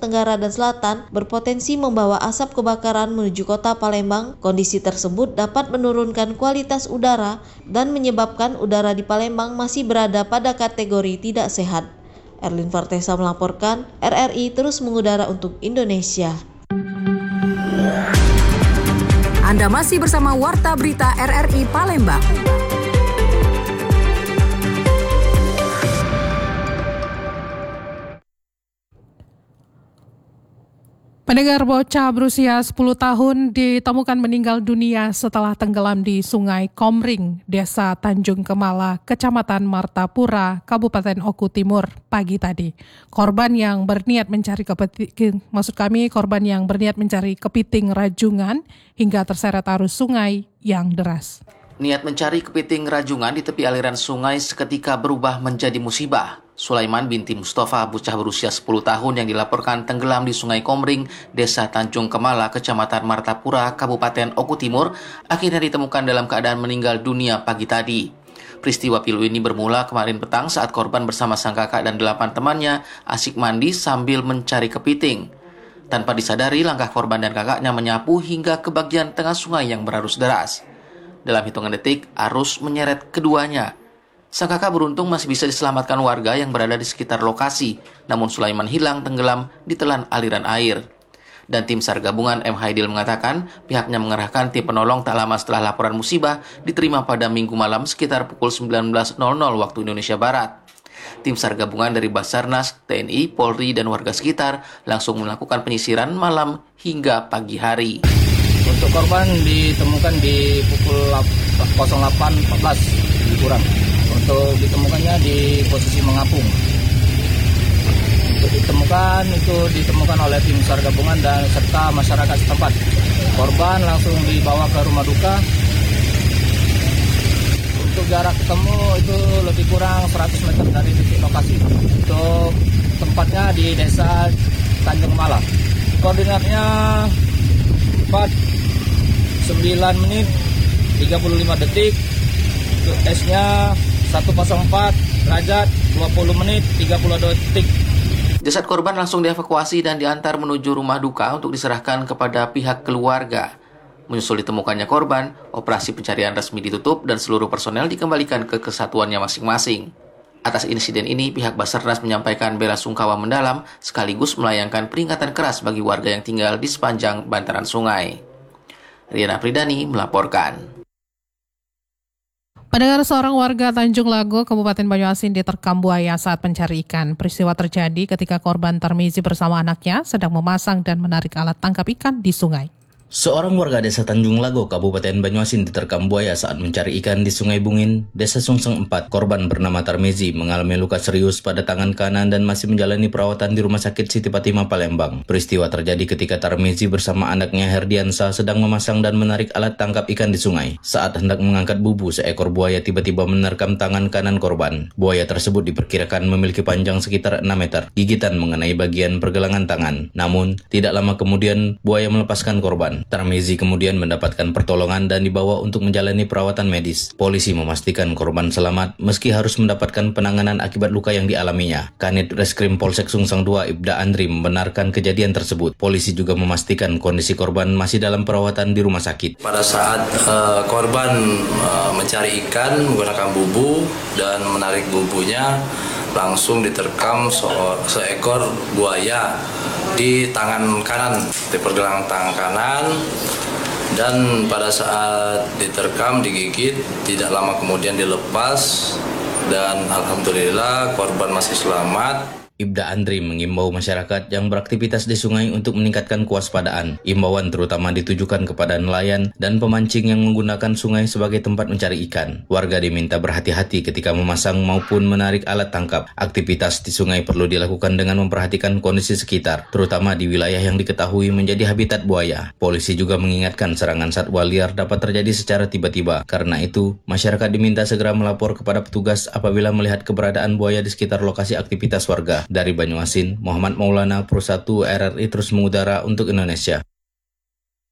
tenggara dan selatan berpotensi membawa asap kebakaran menuju kota Palembang. Kondisi tersebut dapat menurunkan kualitas udara dan menyebabkan udara di Palembang masih berada pada kategori tidak sehat. Erlin Vartesa melaporkan, RRI terus mengudara untuk Indonesia. Anda masih bersama Warta Berita RRI Palembang. Pendengar, bocah berusia 10 tahun ditemukan meninggal dunia setelah tenggelam di Sungai Komring, Desa Tanjung Kemala, Kecamatan Martapura, Kabupaten Oku Timur pagi tadi. Korban yang berniat mencari kepiting rajungan hingga terseret arus sungai yang deras. Niat mencari kepiting rajungan di tepi aliran sungai seketika berubah menjadi musibah. Sulaiman binti Mustafa, bocah berusia 10 tahun yang dilaporkan tenggelam di Sungai Komring, Desa Tanjung Kemala, Kecamatan Martapura, Kabupaten Oku Timur, akhirnya ditemukan dalam keadaan meninggal dunia pagi tadi. Peristiwa pilu ini bermula kemarin petang saat korban bersama sang kakak dan 8 temannya asik mandi sambil mencari kepiting. Tanpa disadari, langkah korban dan kakaknya menyapu hingga ke bagian tengah sungai yang berarus deras. Dalam hitungan detik, arus menyeret keduanya. Sang kakak beruntung masih bisa diselamatkan warga yang berada di sekitar lokasi, namun Sulaiman hilang tenggelam ditelan aliran air. Dan tim SAR gabungan M. Haidil mengatakan pihaknya mengerahkan tim penolong tak lama setelah laporan musibah diterima pada Minggu malam sekitar pukul 19.00 waktu Indonesia Barat. Tim SAR gabungan dari Basarnas, TNI, Polri, dan warga sekitar langsung melakukan penyisiran malam hingga pagi hari. Untuk korban ditemukan di pukul 08.14 kurang. Untuk ditemukannya di posisi mengapung. Untuk ditemukan oleh tim SAR gabungan dan serta masyarakat setempat. Korban langsung dibawa ke rumah duka. Untuk jarak ketemu itu lebih kurang 100 meter dari titik lokasi. Untuk tempatnya di Desa Tanjung Kemala. Koordinatnya 9 menit 35 detik. Untuk S-nya 104 derajat 20 menit 32 detik. Jasad korban langsung dievakuasi dan diantar menuju rumah duka untuk diserahkan kepada pihak keluarga. Menyusul ditemukannya korban, operasi pencarian resmi ditutup dan seluruh personel dikembalikan ke kesatuannya masing-masing. Atas insiden ini, pihak Basarnas menyampaikan bela sungkawa mendalam sekaligus melayangkan peringatan keras bagi warga yang tinggal di sepanjang bantaran sungai. Riana Pridani melaporkan. Pendengar, seorang warga Tanjung Lago, Kabupaten Banyuasin diterkam buaya saat mencari ikan. Peristiwa terjadi ketika korban Tarmizi bersama anaknya sedang memasang dan menarik alat tangkap ikan di sungai. Seorang warga Desa Tanjung Lago, Kabupaten Banyuasin diterkam buaya saat mencari ikan di Sungai Bungin, Desa Sungseng 4. Korban bernama Tarmizi mengalami luka serius pada tangan kanan dan masih menjalani perawatan di Rumah Sakit Siti Fatimah, Palembang. Peristiwa terjadi ketika Tarmizi bersama anaknya Herdiansa sedang memasang dan menarik alat tangkap ikan di sungai. Saat hendak mengangkat bubu, seekor buaya tiba-tiba menerkam tangan kanan korban. Buaya tersebut diperkirakan memiliki panjang sekitar 6 meter. Gigitan mengenai bagian pergelangan tangan. Namun, tidak lama kemudian buaya melepaskan korban. Tarmizi kemudian mendapatkan pertolongan dan dibawa untuk menjalani perawatan medis. Polisi memastikan korban selamat meski harus mendapatkan penanganan akibat luka yang dialaminya. Kanit Reskrim Polsek Sungsang 2 Ibda Andri membenarkan kejadian tersebut. Polisi juga memastikan kondisi korban masih dalam perawatan di rumah sakit. Pada saat korban mencari ikan menggunakan bubu dan menarik bubunya, langsung diterkam seekor buaya di tangan kanan, di pergelangan tangan kanan, dan pada saat diterkam, digigit, tidak lama kemudian dilepas, dan alhamdulillah korban masih selamat. Ibda Andri mengimbau masyarakat yang beraktivitas di sungai untuk meningkatkan kewaspadaan. Imbauan terutama ditujukan kepada nelayan dan pemancing yang menggunakan sungai sebagai tempat mencari ikan. Warga diminta berhati-hati ketika memasang maupun menarik alat tangkap. Aktivitas di sungai perlu dilakukan dengan memperhatikan kondisi sekitar, terutama di wilayah yang diketahui menjadi habitat buaya. Polisi juga mengingatkan serangan satwa liar dapat terjadi secara tiba-tiba. Karena itu, masyarakat diminta segera melapor kepada petugas apabila melihat keberadaan buaya di sekitar lokasi aktivitas warga. Dari Banyuasin, Muhammad Maulana, Pro 1 RRI terus mengudara untuk Indonesia.